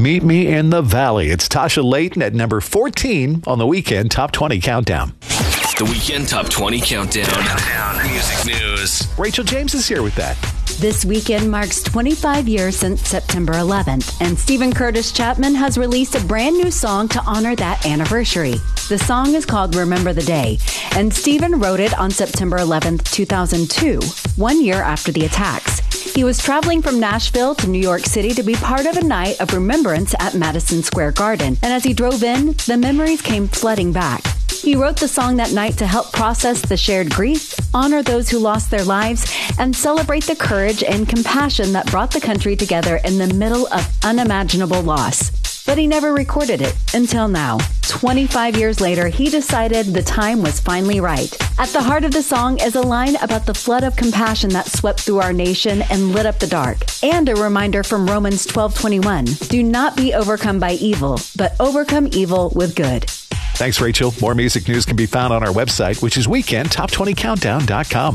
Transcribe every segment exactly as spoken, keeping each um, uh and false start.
Meet Me in the Valley. It's Tasha Layton at number fourteen on the Weekend Top twenty Countdown. The Weekend Top twenty Countdown. Countdown. Music news. Rachel James is here with that. This weekend marks twenty-five years since September eleventh, and Stephen Curtis Chapman has released a brand new song to honor that anniversary. The song is called Remember the Day, and Stephen wrote it on September eleventh, two thousand two, one year after the attacks. He was traveling from Nashville to New York City to be part of a night of remembrance at Madison Square Garden, and as he drove in, the memories came flooding back. He wrote the song that night to help process the shared grief, honor those who lost their lives, and celebrate the courage and compassion that brought the country together in the middle of unimaginable loss. But he never recorded it until now. twenty-five years later, he decided the time was finally right. At the heart of the song is a line about the flood of compassion that swept through our nation and lit up the dark. And a reminder from Romans twelve twenty-one. Do not be overcome by evil, but overcome evil with good. Thanks, Rachel. More music news can be found on our website, which is weekend top twenty countdown dot com.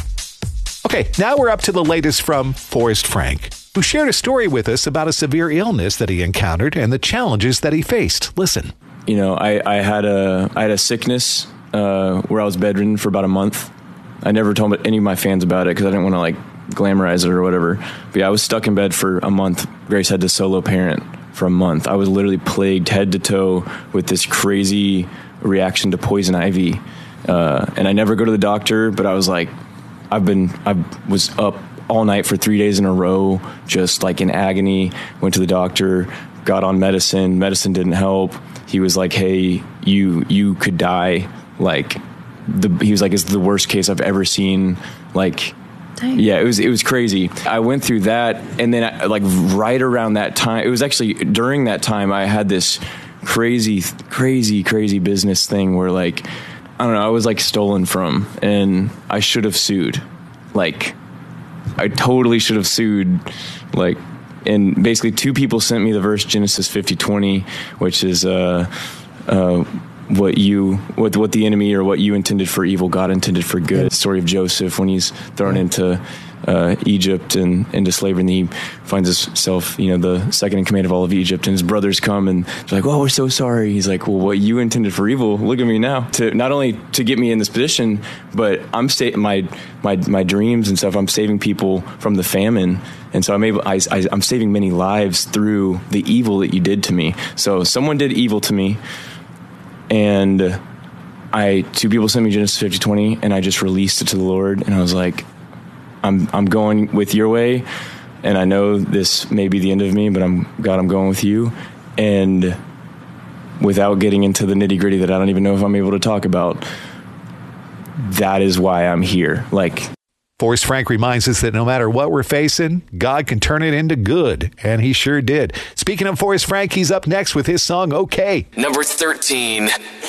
Okay, now we're up to the latest from Forrest Frank, who shared a story with us about a severe illness that he encountered and the challenges that he faced. Listen. You know, I, I had a I had a sickness uh, where I was bedridden for about a month. I never told any of my fans about it because I didn't want to like glamorize it or whatever. But yeah, I was stuck in bed for a month. Grace had to solo parent for a month. I was literally plagued head to toe with this crazy reaction to poison ivy. Uh, and I never go to the doctor, but I was like, I've been, I was up all night for three days in a row, just like in agony, went to the doctor, got on medicine. Medicine didn't help. He was like, hey, you, you could die. Like the, he was like, it's the worst case I've ever seen. Like, Dang. Yeah, it was it was crazy. I went through that, and then I, like right around that time, it was actually during that time I had this crazy, crazy, crazy business thing where like I don't know, I was like stolen from, and I should have sued. Like, I totally should have sued. Like, and basically two people sent me the verse Genesis fifty twenty, which is uh uh. what you, what what the enemy or what you intended for evil, God intended for good. The story of Joseph when he's thrown into uh, Egypt and into slavery, and he finds himself, you know, the second in command of all of Egypt, and his brothers come and they're like, "Oh, we're so sorry." He's like, "Well, what you intended for evil, look at me now." To not only to get me in this position, but I'm sta- my my my dreams and stuff. I'm saving people from the famine. And so I'm able, I, I, I'm saving many lives through the evil that you did to me. So someone did evil to me. And I, two people sent me Genesis fifty twenty, and I just released it to the Lord. And I was like, I'm, I'm going with your way. And I know this may be the end of me, but I'm, God, I'm going with you. And without getting into the nitty gritty that I don't even know if I'm able to talk about, that is why I'm here. Like, Forrest Frank reminds us that no matter what we're facing, God can turn it into good, and he sure did. Speaking of Forrest Frank, he's up next with his song, Okay. Number thirteen.